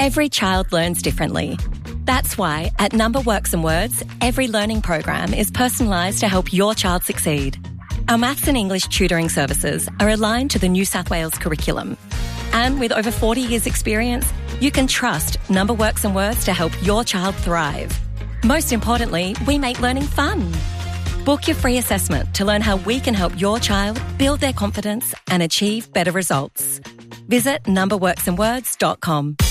Every child learns differently. That's why at Number Works and Words, every learning program is personalised to help your child succeed. Our maths and English tutoring services are aligned to the New South Wales curriculum. And with over 40 years' experience, you can trust Number Works and Words to help your child thrive. Most importantly, we make learning fun. Book your free assessment to learn how we can help your child build their confidence and achieve better results. Visit numberworksandwords.com.